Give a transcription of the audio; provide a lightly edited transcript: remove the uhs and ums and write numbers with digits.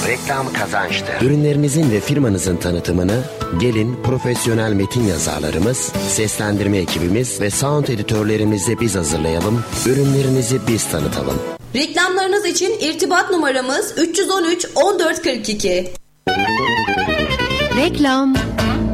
Reklam kazançtır. Ürünlerinizin ve firmanızın tanıtımını gelin profesyonel metin yazarlarımız, seslendirme ekibimiz ve sound editörlerimizle biz hazırlayalım. Ürünlerinizi biz tanıtalım. Reklamlarınız için irtibat numaramız 313 1442. Reklam.